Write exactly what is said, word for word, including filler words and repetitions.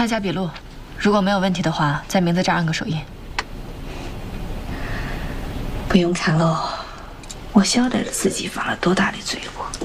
看一下笔录，如果没有问题的话，在名字这儿按个手印。 不用看喽，我晓得自己犯了多大的罪过。